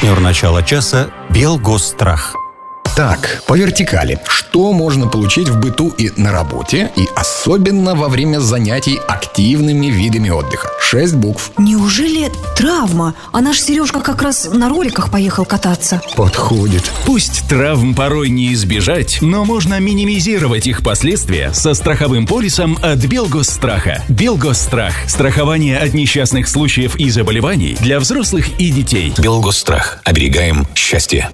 Партнер начала часа «Белгосстрах». Так, по вертикали. Что можно получить в быту и на работе, и особенно во время занятий активными видами отдыха? 6 букв. Неужели травма? А наш Сережка как раз на роликах поехал кататься. Подходит. Пусть травм порой не избежать, но можно минимизировать их последствия со страховым полисом от Белгосстраха. Белгосстрах. Страхование от несчастных случаев и заболеваний для взрослых и детей. Белгосстрах. Оберегаем счастье.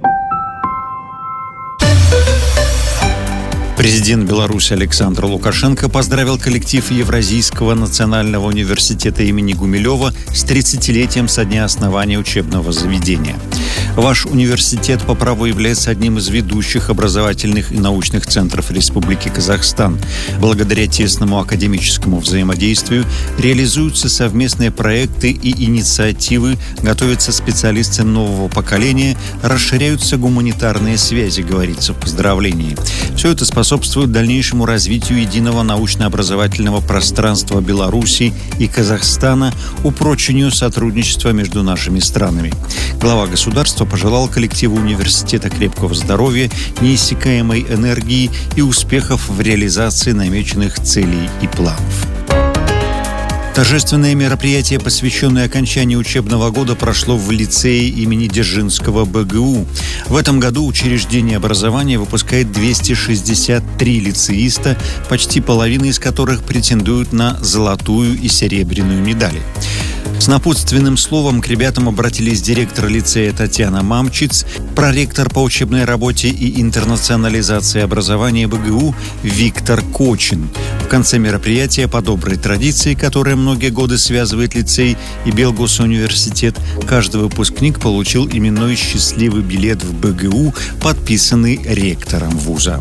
Президент Беларуси Александр Лукашенко поздравил коллектив Евразийского национального университета имени Гумилева с 30-летием со дня основания учебного заведения. Ваш университет по праву является одним из ведущих образовательных и научных центров Республики Казахстан. Благодаря тесному академическому взаимодействию реализуются совместные проекты и инициативы, готовятся специалисты нового поколения, расширяются гуманитарные связи, говорится в поздравлении. Все это способствует дальнейшему развитию единого научно-образовательного пространства Беларуси и Казахстана, упрочению сотрудничества между нашими странами. Глава государства пожелал коллективу университета крепкого здоровья, неиссякаемой энергии и успехов в реализации намеченных целей и планов. Торжественное мероприятие, посвященное окончанию учебного года, прошло в лицее имени Дзержинского БГУ. В этом году учреждение образования выпускает 263 лицеиста, почти половина из которых претендуют на золотую и серебряную медали. С напутственным словом к ребятам обратились директор лицея Татьяна Мамчиц, проректор по учебной работе и интернационализации образования БГУ Виктор Кочин. В конце мероприятия, по доброй традиции, которая многие годы связывает лицей и Белгосуниверситет, каждый выпускник получил именной счастливый билет в БГУ, подписанный ректором вуза.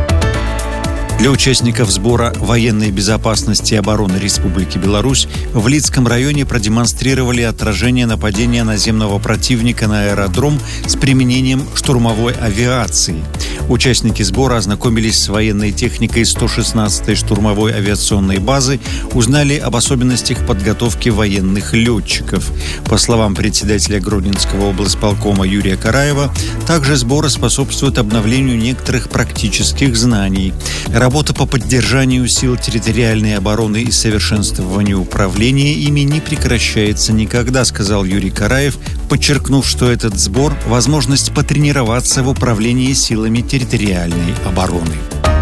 Для участников сбора военной безопасности и обороны Республики Беларусь в Лидском районе продемонстрировали отражение нападения наземного противника на аэродром с применением штурмовой авиации. Участники сбора ознакомились с военной техникой 116-й штурмовой авиационной базы, узнали об особенностях подготовки военных летчиков. По словам председателя Гродненского облсполкома Юрия Караева, также сборы способствуют обновлению некоторых практических знаний. Работа по поддержанию сил территориальной обороны и совершенствованию управления ими не прекращается никогда, сказал Юрий Караев, подчеркнув, что этот сбор – возможность потренироваться в управлении силами территориальной обороны.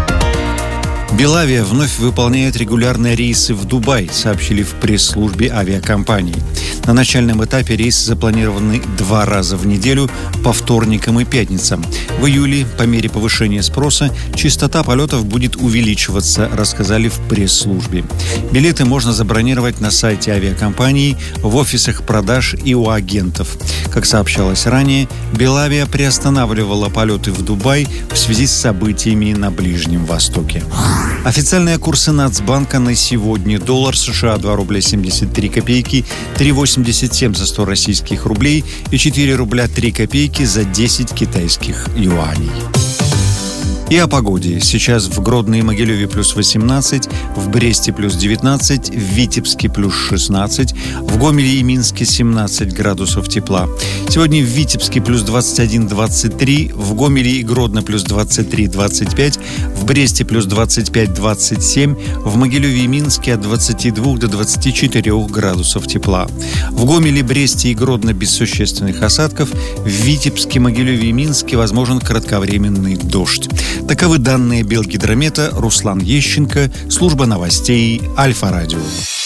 Белавия вновь выполняет регулярные рейсы в Дубай, сообщили в пресс-службе авиакомпании. На начальном этапе рейсы запланированы 2 раза в неделю по вторникам и пятницам. В июле, по мере повышения спроса, частота полетов будет увеличиваться, рассказали в пресс-службе. Билеты можно забронировать на сайте авиакомпании, в офисах продаж и у агентов. Как сообщалось ранее, Белавия приостанавливала полеты в Дубай в связи с событиями на Ближнем Востоке. Официальные курсы Нацбанка на сегодня: доллар США 2 рубля 73 копейки, 3,87 за 100 российских рублей и 4 рубля 3 копейки за 10 китайских юаней. И о погоде. Сейчас в Гродно и Могилеве плюс 18, в Бресте плюс 19, в Витебске плюс 16, в Гомеле и Минске 17 градусов тепла. Сегодня в Витебске плюс 21-23, в Гомеле и Гродно плюс 23-25, в Бресте плюс 25-27, в Могилеве и Минске от 22 до 24 градусов тепла. В Гомеле, Бресте и Гродно без существенных осадков, в Витебске, Могилеве и Минске возможен кратковременный дождь. Таковы данные Белгидромета. Руслан Ещенко, служба новостей Альфа-радио.